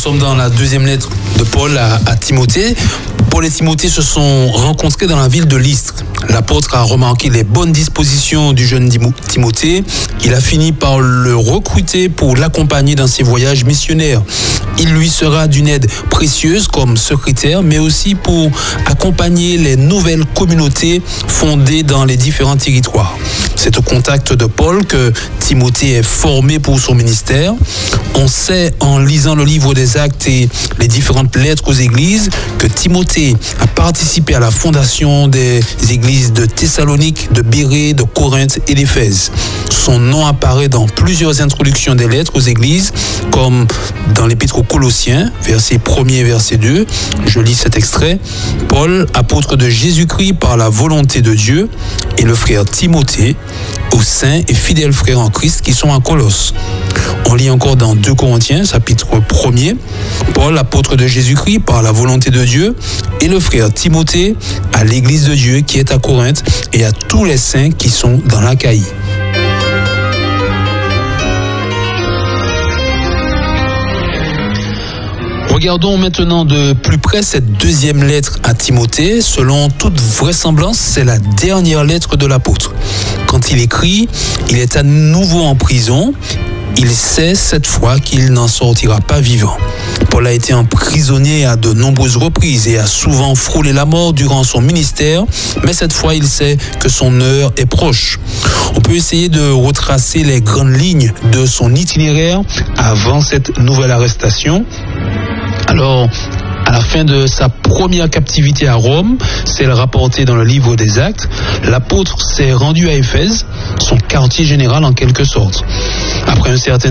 sommes dans la deuxième lettre de Paul à Timothée. Paul et Timothée se sont rencontrés dans la ville de Lystre. L'apôtre a remarqué les bonnes dispositions du jeune Timothée. Il a fini par le recruter pour l'accompagner dans ses voyages missionnaires. Il lui sera d'une aide précieuse comme secrétaire, mais aussi pour accompagner les nouvelles communautés fondées dans les différents territoires. C'est au contact de Paul que Timothée est formé pour son ministère. On sait en lisant le livre des Actes et les différentes lettres aux églises que Timothée a participé à la fondation des églises de Thessalonique, de Bérée, de Corinthe et d'Éphèse. Son nom apparaît dans plusieurs introductions des lettres aux églises, comme dans l'épître aux Colossiens, verset 1er et verset 2. Je lis cet extrait. Paul, apôtre de Jésus-Christ par la volonté de Dieu, et le frère Timothée, aux saints et fidèles frères en Christ qui sont à Colosse. On lit encore dans 2 Corinthiens, chapitre 1er, Paul, apôtre de Jésus-Christ par la volonté de Dieu, et le frère Timothée à l'église de Dieu qui est à Corinthe et à tous les saints qui sont dans l'Achaïe. Regardons maintenant de plus près cette deuxième lettre à Timothée. Selon toute vraisemblance, c'est la dernière lettre de l'apôtre. Quand il écrit, il est à nouveau en prison. Il sait cette fois qu'il n'en sortira pas vivant. Paul a été emprisonné à de nombreuses reprises et a souvent frôlé la mort durant son ministère, mais cette fois il sait que son heure est proche. On peut essayer de retracer les grandes lignes de son itinéraire avant cette nouvelle arrestation. Alors, à la fin de sa première captivité à Rome, c'est rapporté dans le livre des Actes, l'apôtre s'est rendu à Éphèse, son quartier général en quelque sorte. Après un certain